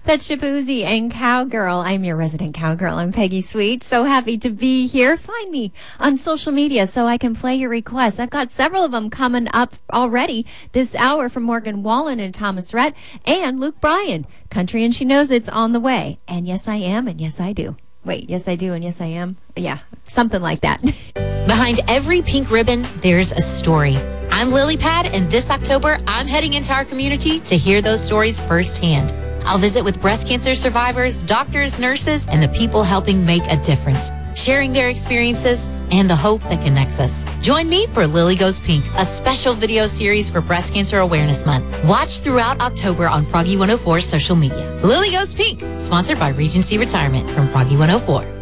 That's Shaboozey and Cowgirl. I'm your resident cowgirl. I'm Peggy Sweet. So happy to be here. Find me on social media so I can play your requests. I've got several of them coming up already this hour from Morgan Wallen and Thomas Rhett and Luke Bryan. Country and She Knows It's on the way. And yes, I am, and yes, I do. Wait, yes, I do, and yes, I am. Yeah, something like that. Behind every pink ribbon, there's a story. I'm Lily Pad, and this October, I'm heading into our community to hear those stories firsthand. I'll visit with breast cancer survivors, doctors, nurses, and the people helping make a difference, sharing their experiences and the hope that connects us. Join me for Lily Goes Pink, a special video series for Breast Cancer Awareness Month. Watch throughout October on Froggy 104's social media. Lily Goes Pink, sponsored by Regency Retirement from Froggy 104.